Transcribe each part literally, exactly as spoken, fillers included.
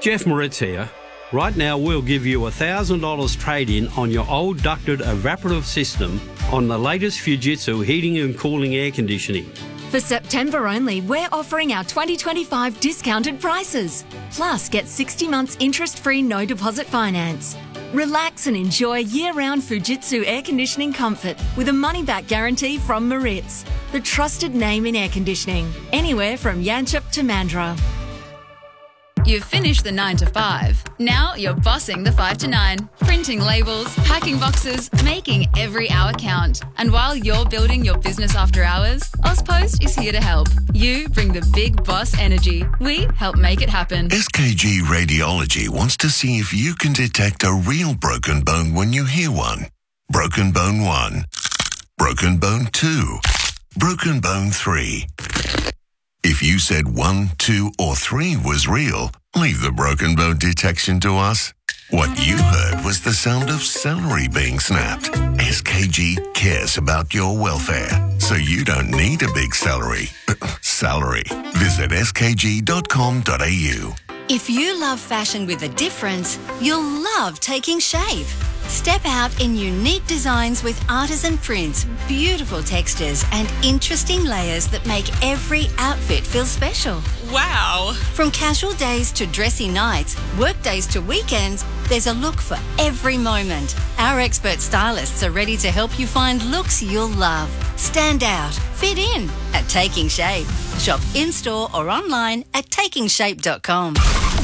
Jeff Moritz here. Right now we'll give you one thousand dollars trade-in on your old ducted evaporative system on the latest Fujitsu heating and cooling air conditioning. For September only, we're offering our twenty twenty-five discounted prices. Plus, get sixty months interest-free no deposit finance. Relax and enjoy year-round Fujitsu air conditioning comfort with a money-back guarantee from Moritz, the trusted name in air conditioning, anywhere from Yanchep to Mandurah. You've finished the nine to five. Now you're bossing the five to nine. Printing labels, packing boxes, making every hour count. And while you're building your business after hours, AusPost is here to help. You bring the big boss energy. We help make it happen. S K G Radiology wants to see if you can detect a real broken bone when you hear one. Broken bone one. Broken bone two. Broken bone three. If you said one, two, or three was real, leave the broken bone detection to us. What you heard was the sound of celery being snapped. S K G cares about your welfare, so you don't need a big celery. Salary. Visit s k g dot com dot a u. If you love fashion with a difference, you'll love Taking Shape. Step out in unique designs with artisan prints, beautiful textures and interesting layers that make every outfit feel special. Wow! From casual days to dressy nights, work days to weekends, there's a look for every moment. Our expert stylists are ready to help you find looks you'll love. Stand out, fit in at Taking Shape. Shop in-store or online at taking shape dot com.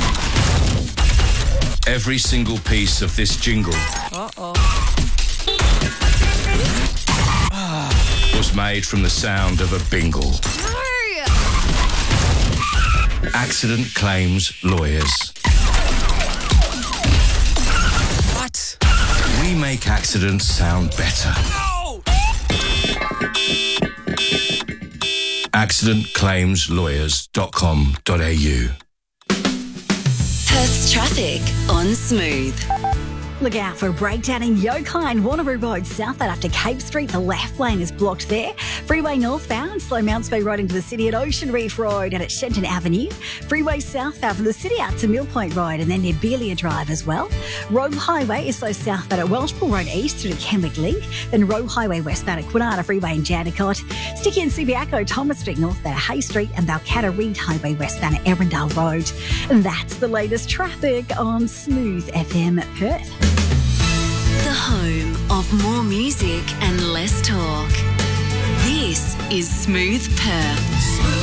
Every single piece of this jingle Uh-oh. was made from the sound of a bingle. Accident claims lawyers. What? We make accidents sound better. No! accident claims lawyers dot com dot a u. Perth's traffic on Smooth. Look out for a breakdown in Yokine and Wanneroo Road southbound after Cape Street. The left lane is blocked there. Freeway northbound, slow Mounts Bay Road into the city at Ocean Reef Road and at Shenton Avenue. Freeway southbound from the city out to Mill Point Road and then near Beelia Drive as well. Road Highway is slow southbound at Welshpool Road east through to Kenwick Link. Then Road Highway westbound at Kwinana Freeway in Jandakot. Sticky and Subiaco, Thomas Street northbound at Hay Street and Balcatta Reed Highway westbound at Erindale Road. And that's the latest traffic on Smooth F M Perth. The home of more music and less talk. This is Smooth Perth.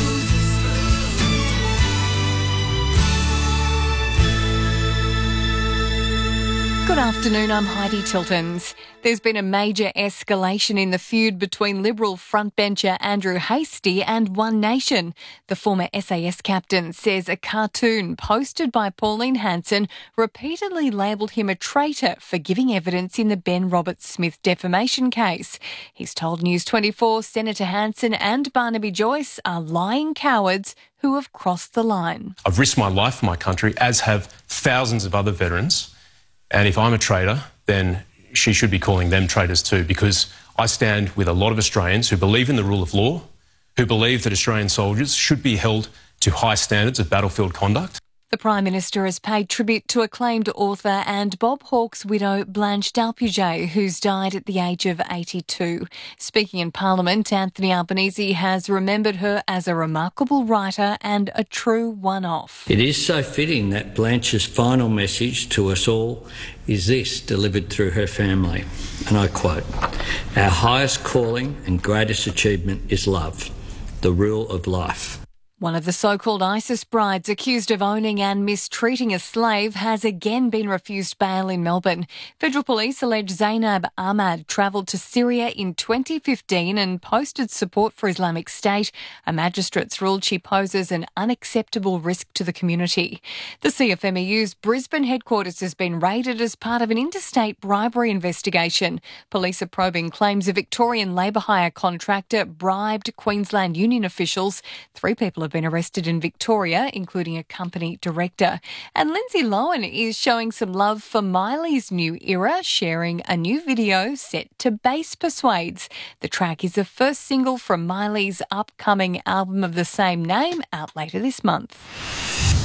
Good afternoon, I'm Heidi Tiltons. There's been a major escalation in the feud between Liberal frontbencher Andrew Hastie and One Nation. The former S A S captain says a cartoon posted by Pauline Hanson repeatedly labelled him a traitor for giving evidence in the Ben Roberts-Smith defamation case. He's told News twenty-four Senator Hanson and Barnaby Joyce are lying cowards who have crossed the line. I've risked my life for my country, as have thousands of other veterans. And if I'm a traitor, then she should be calling them traitors too, because I stand with a lot of Australians who believe in the rule of law, who believe that Australian soldiers should be held to high standards of battlefield conduct. The Prime Minister has paid tribute to acclaimed author and Bob Hawke's widow Blanche Dalpuget, who's died at the age of eighty-two. Speaking in Parliament, Anthony Albanese has remembered her as a remarkable writer and a true one-off. It is so fitting that Blanche's final message to us all is this, delivered through her family, and I quote, "Our highest calling and greatest achievement is love, the rule of life." One of the so-called ISIS brides accused of owning and mistreating a slave has again been refused bail in Melbourne. Federal police allege Zainab Ahmad travelled to Syria in twenty fifteen and posted support for Islamic State. A magistrate's ruled she poses an unacceptable risk to the community. The C F M E U's Brisbane headquarters has been raided as part of an interstate bribery investigation. Police are probing claims a Victorian labour hire contractor bribed Queensland union officials. Three people have been arrested in Victoria, including a company director. And Lindsay Lohan is showing some love for Miley's new era, sharing a new video set to Bass Persuades. The track is the first single from Miley's upcoming album of the same name, out later this month.